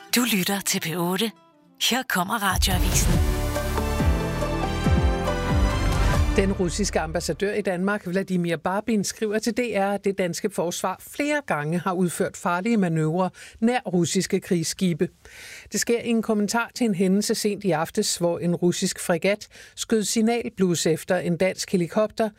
Du lytter til P8. Her kommer Radioavisen. Den russiske ambassadør i Danmark, Vladimir Barbin, skriver til DR, at det danske forsvar flere gange har udført farlige manøvrer nær russiske krigsskibe. Det sker i en kommentar til en hændelse sent i aftes, hvor en russisk fregat skød signalblus efter en dansk helikopter